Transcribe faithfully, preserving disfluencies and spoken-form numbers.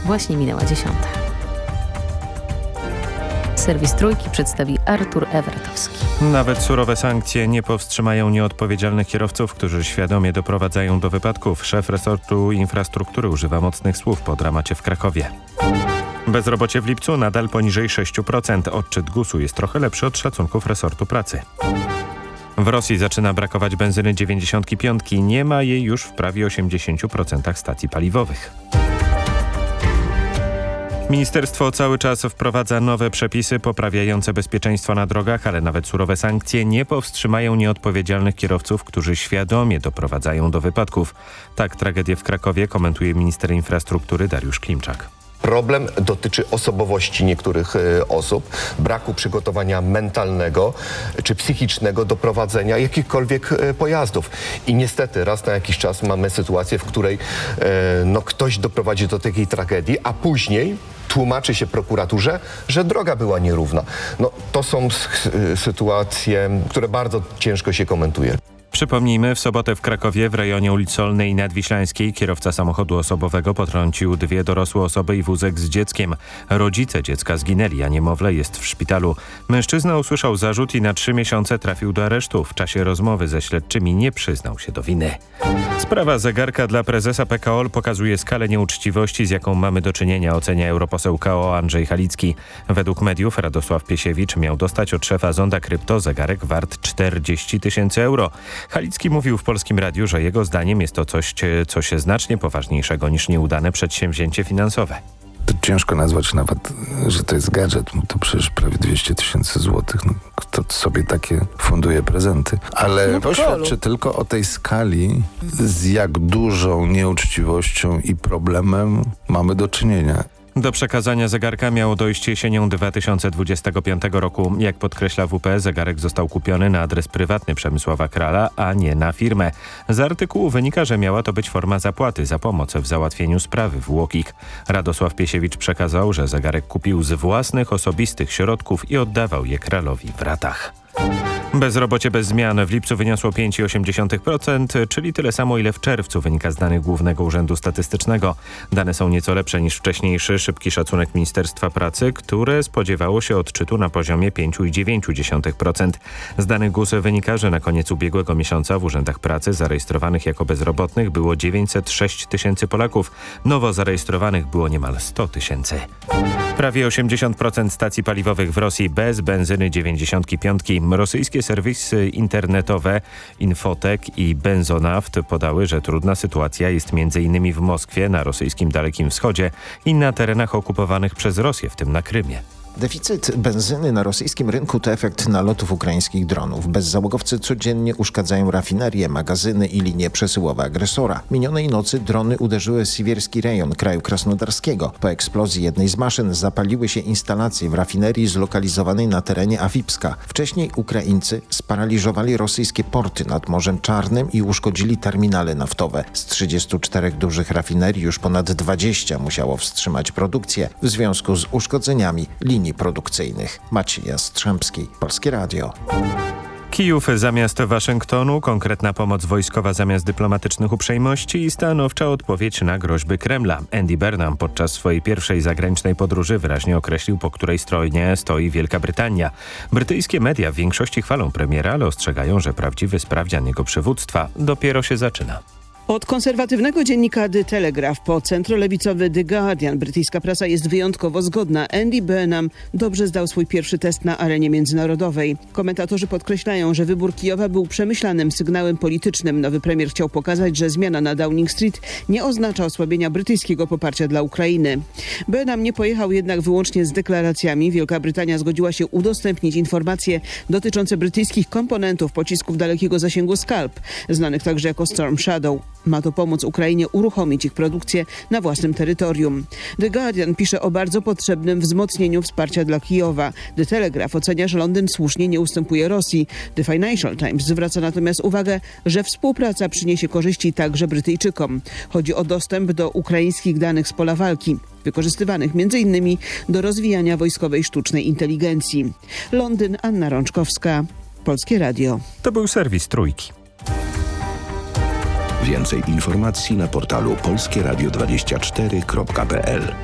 Właśnie minęła dziesiąta. Serwis Trójki przedstawi Artur Ewretowski. Nawet surowe sankcje nie powstrzymają nieodpowiedzialnych kierowców, którzy świadomie doprowadzają do wypadków. Szef resortu infrastruktury używa mocnych słów po dramacie w Krakowie. Bezrobocie w lipcu nadal poniżej sześć procent. Odczyt gusu jest trochę lepszy od szacunków resortu pracy. W Rosji zaczyna brakować benzyny dziewięćdziesiąt pięć. Nie ma jej już w prawie osiemdziesiąt procent stacji paliwowych. Ministerstwo cały czas wprowadza nowe przepisy poprawiające bezpieczeństwo na drogach, ale nawet surowe sankcje nie powstrzymają nieodpowiedzialnych kierowców, którzy świadomie doprowadzają do wypadków. Tak tragedię w Krakowie komentuje minister infrastruktury Dariusz Klimczak. Problem dotyczy osobowości niektórych y, osób, braku przygotowania mentalnego czy psychicznego do prowadzenia jakichkolwiek y, pojazdów. I niestety raz na jakiś czas mamy sytuację, w której y, no, ktoś doprowadzi do takiej tragedii, a później tłumaczy się prokuraturze, że droga była nierówna. No, to są y, sytuacje, które bardzo ciężko się komentuje. Przypomnijmy, w sobotę w Krakowie w rejonie ulic Solnej i Nadwiślańskiej kierowca samochodu osobowego potrącił dwie dorosłe osoby i wózek z dzieckiem. Rodzice dziecka zginęli, a niemowlę jest w szpitalu. Mężczyzna usłyszał zarzut i na trzy miesiące trafił do aresztu. W czasie rozmowy ze śledczymi nie przyznał się do winy. Sprawa zegarka dla prezesa P K O L pokazuje skalę nieuczciwości, z jaką mamy do czynienia, ocenia europoseł K O Andrzej Halicki. Według mediów Radosław Piesiewicz miał dostać od szefa Zonda Krypto zegarek wart czterdzieści tysięcy euro. Halicki mówił w Polskim Radiu, że jego zdaniem jest to coś, coś znacznie poważniejszego niż nieudane przedsięwzięcie finansowe. To ciężko nazwać nawet, że to jest gadżet. To przecież prawie dwieście tysięcy złotych. No, kto sobie takie funduje prezenty. Ale no, to świadczy tylko o tej skali, z jak dużą nieuczciwością i problemem mamy do czynienia. Do przekazania zegarka miało dojść jesienią dwa tysiące dwudziestego piątego roku. Jak podkreśla W P, zegarek został kupiony na adres prywatny Przemysława Krala, a nie na firmę. Z artykułu wynika, że miała to być forma zapłaty za pomoc w załatwieniu sprawy w UOKiK. Radosław Piesiewicz przekazał, że zegarek kupił z własnych osobistych środków i oddawał je Kralowi w ratach. Bezrobocie bez zmian w lipcu wyniosło pięć przecinek osiem procent, czyli tyle samo, ile w czerwcu, wynika z danych Głównego Urzędu Statystycznego. Dane są nieco lepsze niż wcześniejszy szybki szacunek Ministerstwa Pracy, które spodziewało się odczytu na poziomie pięć przecinek dziewięć procent. Z danych G U S wynika, że na koniec ubiegłego miesiąca w urzędach pracy zarejestrowanych jako bezrobotnych było dziewięćset sześć tysięcy Polaków. Nowo zarejestrowanych było niemal sto tysięcy. Prawie osiemdziesiąt procent stacji paliwowych w Rosji bez benzyny dziewięćdziesiąt pięć. Rosyjskie serwisy internetowe Infotek i Benzonaft podały, że trudna sytuacja jest między innymi w Moskwie, na rosyjskim Dalekim Wschodzie i na terenach okupowanych przez Rosję, w tym na Krymie. Deficyt benzyny na rosyjskim rynku to efekt nalotów ukraińskich dronów. Bezzałogowcy codziennie uszkadzają rafinerie, magazyny i linie przesyłowe agresora. Minionej nocy drony uderzyły Siwierski rejon kraju krasnodarskiego. Po eksplozji jednej z maszyn zapaliły się instalacje w rafinerii zlokalizowanej na terenie Awipska. Wcześniej Ukraińcy sparaliżowali rosyjskie porty nad Morzem Czarnym i uszkodzili terminale naftowe. Z trzydziestu czterech dużych rafinerii już ponad dwadzieścia musiało wstrzymać produkcję w związku z uszkodzeniami linii produkcyjnych. Maciej Jastrzębski, Polskie Radio. Kijów zamiast Waszyngtonu, konkretna pomoc wojskowa zamiast dyplomatycznych uprzejmości i stanowcza odpowiedź na groźby Kremla. Andy Burnham podczas swojej pierwszej zagranicznej podróży wyraźnie określił, po której stronie stoi Wielka Brytania. Brytyjskie media w większości chwalą premiera, ale ostrzegają, że prawdziwy sprawdzian jego przywództwa dopiero się zaczyna. Od konserwatywnego dziennika The Telegraph po centrolewicowy The Guardian brytyjska prasa jest wyjątkowo zgodna. Andy Burnham dobrze zdał swój pierwszy test na arenie międzynarodowej. Komentatorzy podkreślają, że wybór Kijowa był przemyślanym sygnałem politycznym. Nowy premier chciał pokazać, że zmiana na Downing Street nie oznacza osłabienia brytyjskiego poparcia dla Ukrainy. Burnham nie pojechał jednak wyłącznie z deklaracjami. Wielka Brytania zgodziła się udostępnić informacje dotyczące brytyjskich komponentów pocisków dalekiego zasięgu Scalp, znanych także jako Storm Shadow. Ma to pomóc Ukrainie uruchomić ich produkcję na własnym terytorium. The Guardian pisze o bardzo potrzebnym wzmocnieniu wsparcia dla Kijowa. The Telegraph ocenia, że Londyn słusznie nie ustępuje Rosji. The Financial Times zwraca natomiast uwagę, że współpraca przyniesie korzyści także Brytyjczykom. Chodzi o dostęp do ukraińskich danych z pola walki, wykorzystywanych między innymi do rozwijania wojskowej sztucznej inteligencji. Londyn, Anna Rączkowska, Polskie Radio. To był serwis Trójki. Więcej informacji na portalu polskieradio dwadzieścia cztery kropka p l.